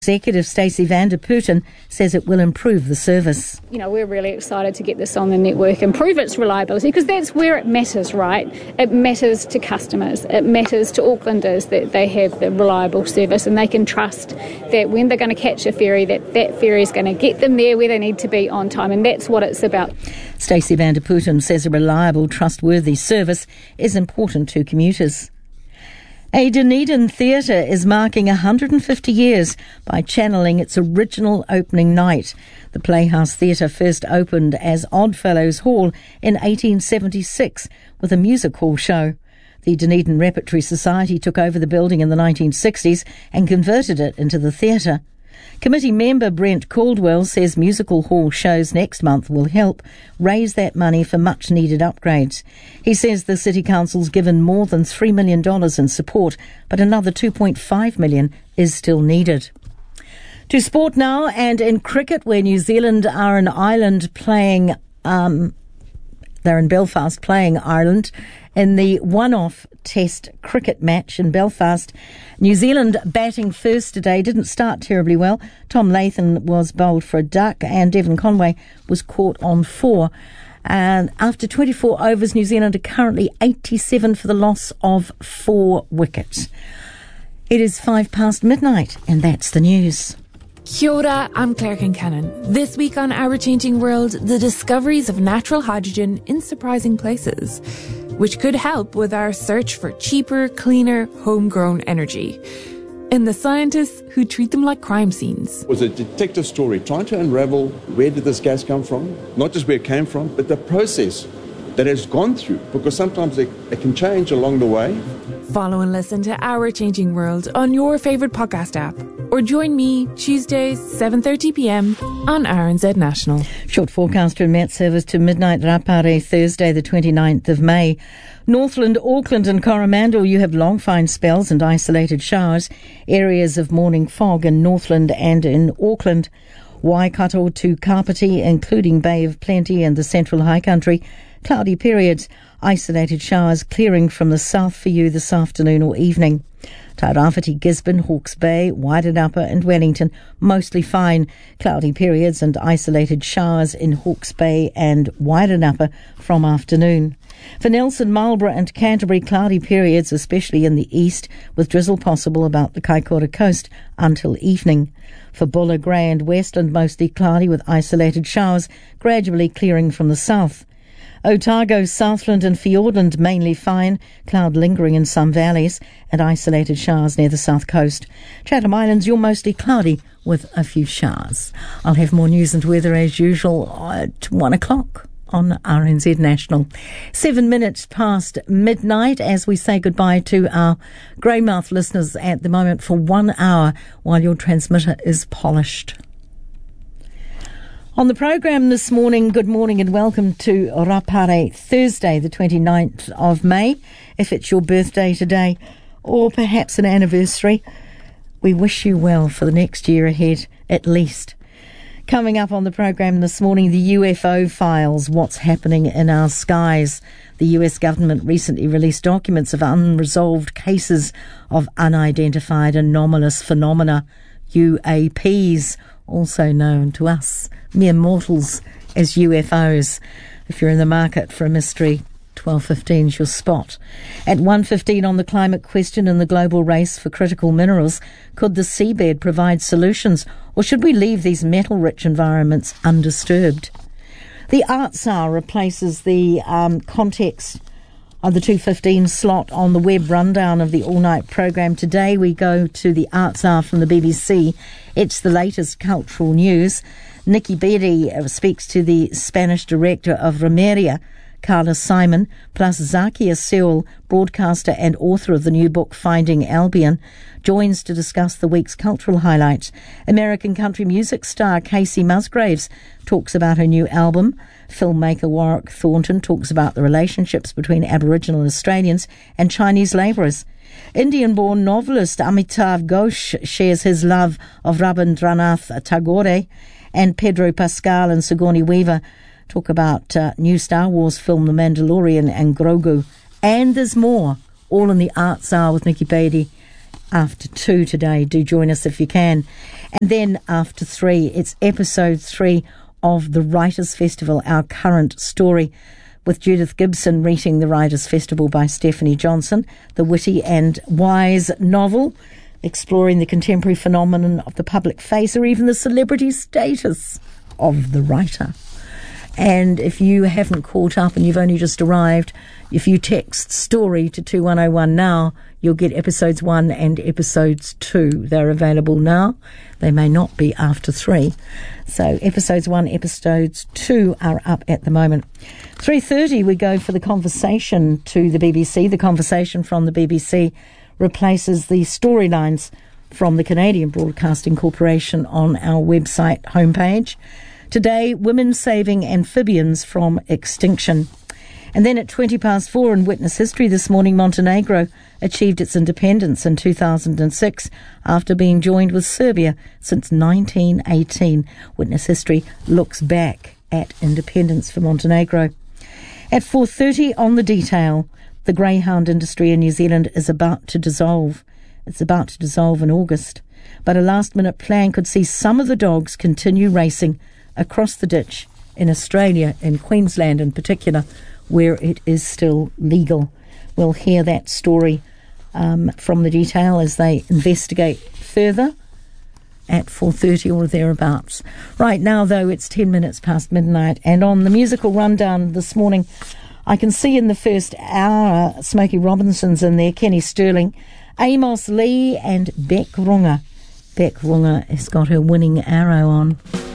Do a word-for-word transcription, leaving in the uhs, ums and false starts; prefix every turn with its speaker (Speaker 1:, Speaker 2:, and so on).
Speaker 1: Executive Stacey van der Putten says it will improve the service.
Speaker 2: You know, we're really excited to get this on the network, improve its reliability, because that's where it matters, right? It matters to customers. It matters to Aucklanders that they have the reliable service and they can trust that when they're going to catch a ferry, that that ferry is going to get them there where they need to be on time, and that's what it's about.
Speaker 1: Stacey van der Putten says a reliable, trustworthy service is important to commuters. A Dunedin theatre is marking one hundred fifty years by channeling its original opening night. The Playhouse Theatre first opened as Oddfellows Hall in eighteen seventy-six with a music hall show. The Dunedin Repertory Society took over the building in the nineteen sixties and converted it into the theatre. Committee member Brent Caldwell says musical hall shows next month will help raise that money for much-needed upgrades. He says the City Council's given more than three million dollars in support, but another two point five million dollars is still needed. To sport now, and in cricket, where New Zealand are in Ireland playing, um, they're in Belfast playing Ireland in the one-off Test cricket match in Belfast. New Zealand batting first today didn't start terribly well. Tom Latham was bowled for a duck and Devon Conway was caught on four. And after twenty-four overs, New Zealand are currently eighty-seven for the loss of four wickets. It is five past midnight, and that's the news.
Speaker 3: Kia ora, I'm Claire Kincannon. This week on Our Changing World, the discoveries of natural hydrogen in surprising places, which could help with our search for cheaper, cleaner, homegrown energy. And the scientists who treat them like crime scenes.
Speaker 4: It was a detective story trying to unravel where did this gas come from, not just where it came from, but the process that has gone through, because sometimes it, it can change along the way.
Speaker 3: Follow and listen to Our Changing World on your favourite podcast app, or join me Tuesdays, seven thirty p.m. on R N Z National.
Speaker 1: Short forecast from Met Service to midnight Rapare, Thursday the twenty-ninth of May. Northland, Auckland and Coromandel, you have long fine spells and isolated showers. Areas of morning fog in Northland and in Auckland. Waikato to Kapiti, including Bay of Plenty and the Central High Country. Cloudy periods, isolated showers clearing from the south for you this afternoon or evening. Tairāwhiti, Gisborne, Hawke's Bay, Wairarapa and Wellington, mostly fine. Cloudy periods and isolated showers in Hawke's Bay and Wairarapa from afternoon. For Nelson, Marlborough and Canterbury, cloudy periods, especially in the east, with drizzle possible about the Kaikoura coast until evening. For Buller, Grey and Westland, mostly cloudy with isolated showers, gradually clearing from the south. Otago, Southland and Fiordland mainly fine, cloud lingering in some valleys and isolated showers near the south coast. Chatham Islands, you're mostly cloudy with a few showers. I'll have more news and weather as usual at one o'clock on R N Z National. Seven minutes past midnight as we say goodbye to our Greymouth listeners at the moment for one hour while your transmitter is polished. On the program this morning, good morning and welcome to Rapare, Thursday the twenty-ninth of May. If it's your birthday today or perhaps an anniversary, we wish you well for the next year ahead at least. Coming up on the program this morning, the U F O files, what's happening in our skies. The U S government recently released documents of unresolved cases of unidentified anomalous phenomena, U A Ps, also known to us mere mortals as U F Os. If you're in the market for a mystery, twelve fifteen is your spot. At one fifteen on the climate question in the global race for critical minerals, could the seabed provide solutions, or should we leave these metal-rich environments undisturbed? The Arts Hour replaces the um, context of the two fifteen slot on the web rundown of the all-night program. Today we go to the Arts Hour from the B B C. It's the latest cultural news. Nikki Beatty speaks to the Spanish director of Romeria, Carlos Simon, plus Zakia Sewell, broadcaster and author of the new book Finding Albion, joins to discuss the week's cultural highlights. American country music star Casey Musgraves talks about her new album. Filmmaker Warwick Thornton talks about the relationships between Aboriginal Australians and Chinese labourers. Indian-born novelist Amitav Ghosh shares his love of Rabindranath Tagore, and Pedro Pascal and Sigourney Weaver talk about uh, new Star Wars film The Mandalorian and Grogu. And there's more, all in the Arts Hour with Nikki Beatty after two today. Do join us if you can. And then after three, it's episode three of the Writers' Festival, Our Current Story, with Judith Gibson reading The Writers' Festival by Stephanie Johnson, the witty and wise novel exploring the contemporary phenomenon of the public face or even the celebrity status of the writer. And if you haven't caught up and you've only just arrived, if you text story to two one oh one now, you'll get episodes one and episodes two. They're available now. They may not be after three. So episodes one, episodes two are up at the moment. three thirty, we go for the conversation to the B B C. The conversation from the B B C replaces the storylines from the Canadian Broadcasting Corporation on our website homepage. Today, women saving amphibians from extinction. And then at twenty past four in Witness History this morning, Montenegro achieved its independence in two thousand six after being joined with Serbia since nineteen eighteen. Witness History looks back at independence for Montenegro. At four thirty on The Detail, the greyhound industry in New Zealand is about to dissolve. It's about to dissolve in August. But a last-minute plan could see some of the dogs continue racing across the ditch in Australia, in Queensland in particular, where it is still legal. We'll hear that story um, from The Detail as they investigate further at four thirty or thereabouts. Right now, though, it's ten minutes past midnight, and on the musical rundown this morning, I can see in the first hour Smokey Robinson's in there, Kenny Sterling, Amos Lee and Beck Runga. Beck Runga has got her winning arrow on.